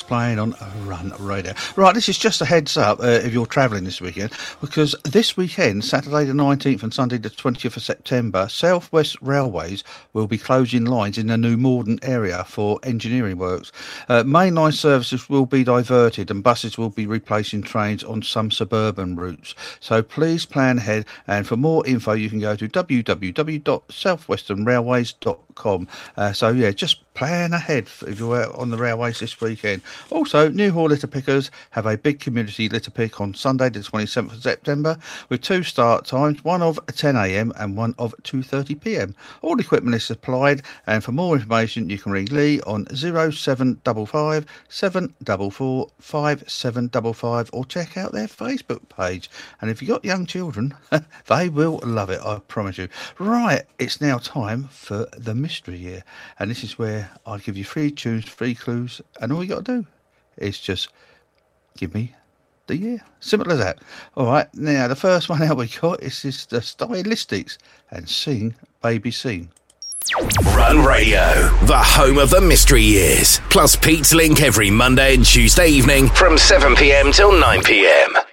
playing on Run Radio. Right, this is just a heads up if you're travelling this weekend, because this weekend, Saturday the 19th and Sunday the 20th of September, South West Railways will be closing lines in the New Morden area for engineering works. Mainline services will be diverted and buses will be replacing trains on some suburban routes. So please plan ahead, and for more info you can go to www.southwesternrailways.com. So yeah, just plan ahead if you're out on the railways this weekend. Also, Newhall litter pickers have a big community litter pick on Sunday the 27th of September with 2 start times, one of 10 a.m. and one of 2:30 p.m. All equipment is supplied, and for more information you can ring Lee on 0755 744 5755 or check out their Facebook page. And if you've got young children, they will love it, I promise you. Right, it's now time for the Mystery Year, and this is where I give you 3 tunes, 3 clues, and all you got to do is just give me the year. Simple as that. All right, now the first one out we got is the Stylistics and Sing Baby Sing. Run Radio, the home of the Mystery Years. Plus Pete's Link every Monday and Tuesday evening from 7 p.m. till 9 p.m.